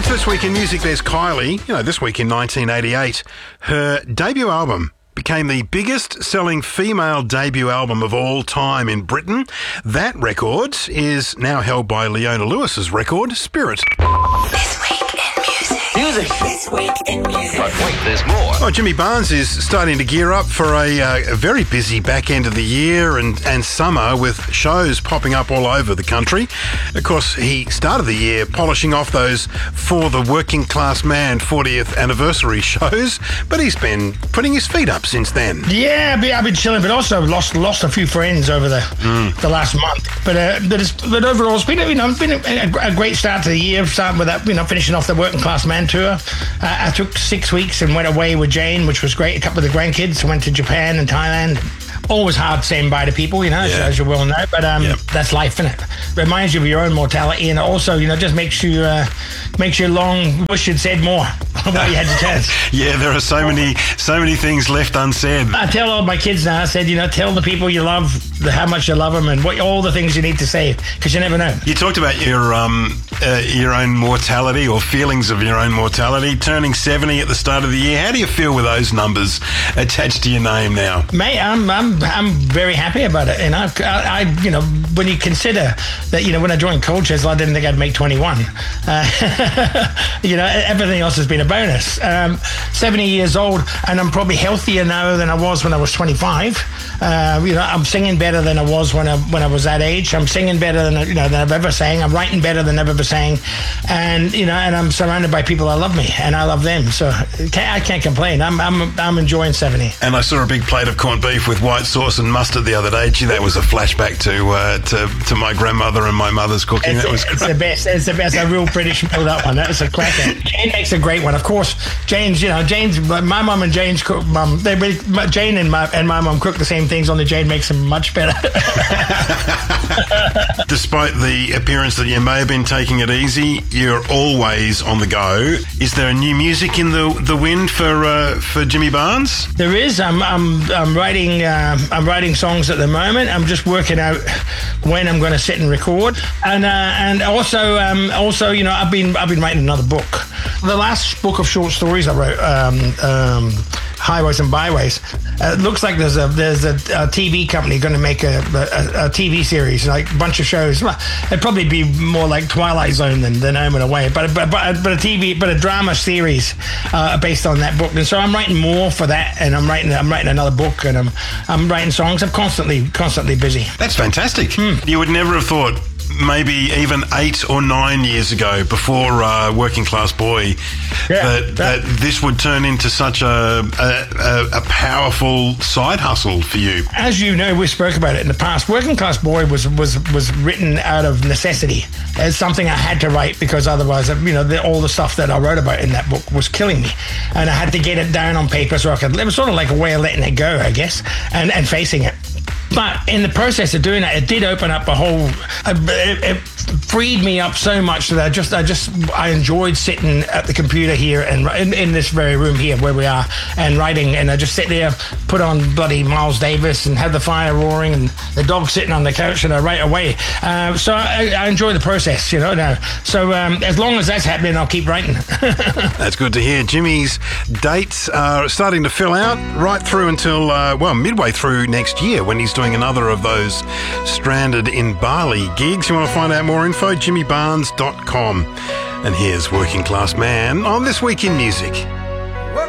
It's This Week in Music. There's Kylie. You know, this week in 1988, her debut album became the biggest selling female debut album of all time in Britain. That record is now held by Leona Lewis's record, Spirit. This Week in Music. This Week in Music. But wait, there's more. Oh, Jimmy Barnes is starting to gear up for a very busy back end of the year and summer with shows popping up all over the country. Of course, he started the year polishing off those For the Working Class Man 40th anniversary shows, but he's been putting his feet up since then. Yeah, I've been chilling, but also lost a few friends over the last month. But overall, it's been a great start to the year. Starting with that, finishing off the Working Class Man tour. I took 6 weeks and went away with Jane, which was great. A couple of the grandkids went to Japan and Thailand. Always hard saying bye to people, as you well know. But that's life, isn't it? Reminds you of your own mortality, and also, just makes you long. Wish you'd said more about you had the chance. Yeah, there are so many things left unsaid. I tell all my kids now. I said, tell the people you love how much you love them and all the things you need to say, because you never know. You talked about your own mortality or feelings of your own mortality. Turning 70 at the start of the year. How do you feel with those numbers attached to your name now? Mate, I'm very happy about it, and I when you consider that when I joined Coldchester, I didn't think I'd make 21. Everything else has been a bonus. 70 years old, and I'm probably healthier now than I was when I was 25. I'm singing better than I was when I was that age. I'm singing better than I've ever sang. I'm writing better than I've ever sang, and and I'm surrounded by people that love me, and I love them. So I can't complain. I'm enjoying 70. And I saw a big plate of corned beef with white sauce and mustard the other day. Gee, that was a flashback to my grandmother and my mother's cooking. It's the best. It's a real British meal, that one. That's a cracker. Jane makes a great one. Of course, Jane's my mum and Jane's cook. Jane and my mum cook the same things, only Jane makes them much better. Despite the appearance that you may have been taking it easy, you're always on the go. Is there new music in the wind for Jimmy Barnes? There is. I'm writing songs at the moment. I'm just working out when I'm going to sit and record, and also I've been writing another book. The last book of short stories I wrote, Highways and Byways. It looks like there's a TV company going to make a TV series, like a bunch of shows. Well, it'd probably be more like Twilight Zone than Home and Away, but a drama series based on that book. And so I'm writing more for that, and I'm writing another book, and I'm writing songs. I'm constantly busy. That's fantastic. You would never have thought, maybe even 8 or 9 years ago, before Working Class Boy, that this would turn into such a powerful side hustle for you. As you know, we spoke about it in the past. Working Class Boy was written out of necessity. It's something I had to write, because otherwise, all the stuff that I wrote about in that book was killing me, and I had to get it down on paper so I could. It was sort of like a way of letting it go, I guess, and facing it. But in the process of doing that, it did open up a whole. It freed me up so much that I enjoyed sitting at the computer here and in this very room here where we are and writing. And I just sit there, put on bloody Miles Davis, and have the fire roaring and the dog sitting on the couch, and I write away. So I enjoy the process, now. So as long as that's happening, I'll keep writing. That's good to hear. Jimmy's dates are starting to fill out right through until midway through next year, when he's doing another of those Stranded in Bali gigs. You want to find out more info? JimmyBarnes.com. And here's Working Class Man on This Week in Music.